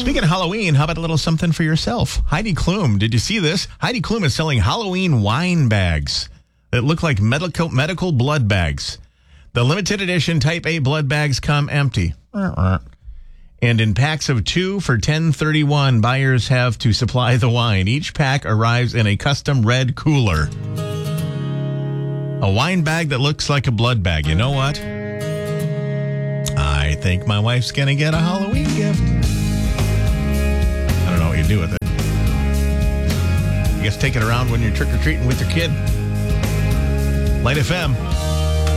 Speaking of Halloween, how about a little something for yourself? Heidi Klum, did you see this? Heidi Klum is selling Halloween wine bags that look like medical blood bags. The limited edition Type A blood bags come empty. And in packs of 2 for $10.31, buyers have to supply the wine. Each pack arrives in a custom red cooler. A wine bag that looks like a blood bag. You know what? I think my wife's going to get a Halloween gift. I don't know what you do with it. I guess take it around when you're trick-or-treating with your kid. Light FM.